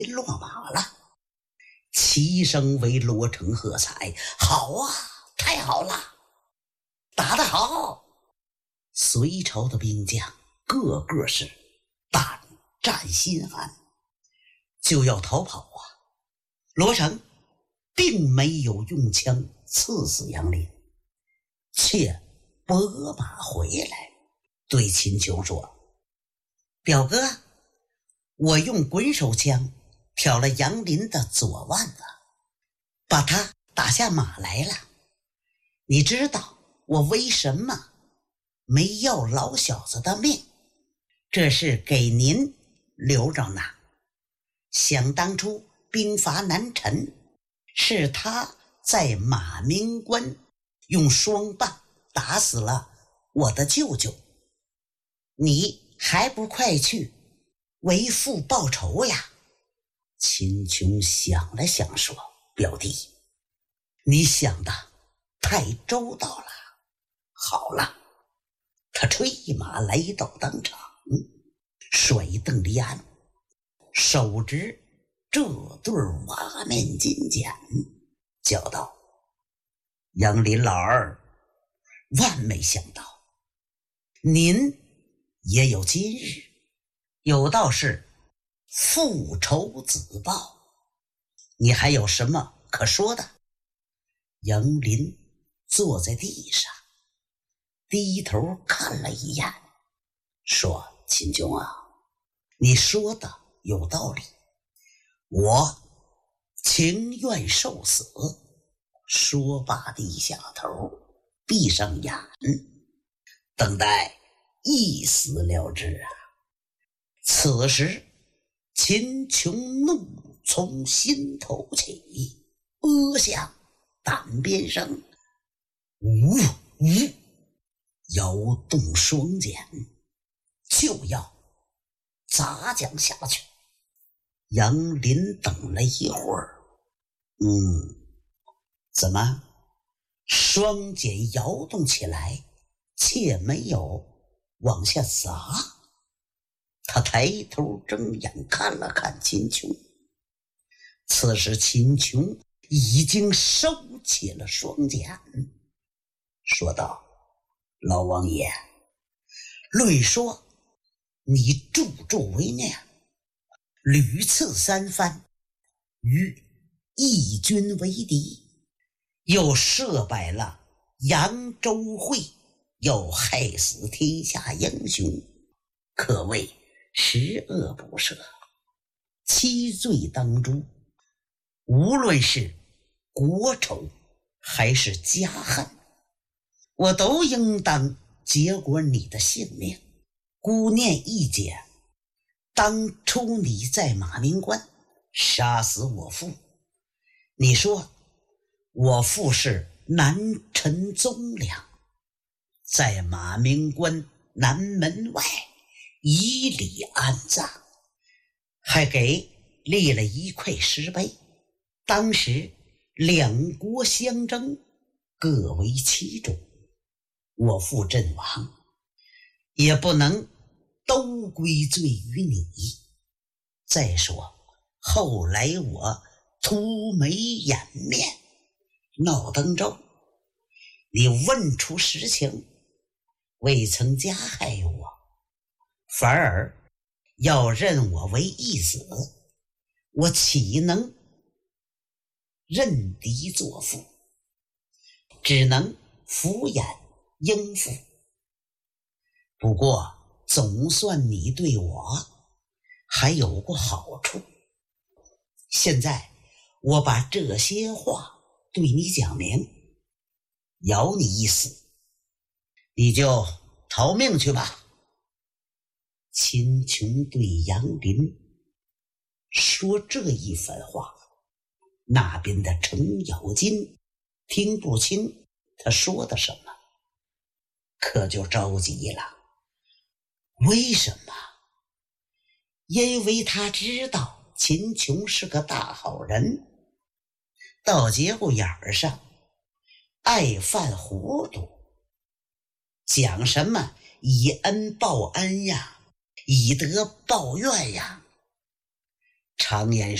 落马了，齐声为罗成喝彩：好啊，太好了，打得好！隋朝的兵将个个是胆战心寒，就要逃跑啊。罗成并没有用枪刺死杨林，却拨马回来，对秦琼说：表哥，我用滚手枪挑了杨林的左腕子，把他打下马来了。你知道我为什么没要老小子的命？这是给您留着呢。想当初兵伐南陈，是他在马鸣关用双棒打死了我的舅舅，你还不快去为父报仇呀？秦琼想了想说：表弟，你想的太周到了。好了，他催马来到当场，甩蹬离鞍，手执这对瓦面金剪，叫道：杨林老二，万没想到您也有今日，有道是复仇自报，你还有什么可说的？杨林坐在地上，低头看了一眼，说：秦琼啊，你说的有道理，我情愿受死。说罢低下头，闭上眼，等待一死了之啊。此时秦琼怒从心头起，阿响胆边声，呜呜，摇动双锏，就要砸将下去。杨林等了一会儿，怎么双锏摇动起来，却没有往下砸？他抬头睁眼看了看秦琼，此时秦琼已经收起了双锏，说道：老王爷，论说你助纣为虐，屡次三番与义军为敌，又设摆了扬州会，又害死天下英雄，可谓十恶不赦，七罪当诛。无论是国仇还是家恨，我都应当结果你的性命。孤念一解，当初你在马鸣关杀死我父，你说我父是南陈宗良，在马鸣关南门外以礼安葬，还给立了一块石碑。当时两国相争，各为其主，我父阵亡，也不能都归罪于你。再说后来我涂眉掩面闹登州，你问出实情，未曾加害我，反而要认我为义子，我岂能认敌作父？只能敷衍应付。不过总算你对我还有过好处，现在我把这些话对你讲明，咬你一死，你就逃命去吧。秦琼对杨林说这一番话，那边的程咬金听不清他说的什么，可就着急了。为什么？因为他知道秦琼是个大好人，到节骨眼儿上爱犯糊涂，讲什么以恩报恩呀，以德报怨呀， 常言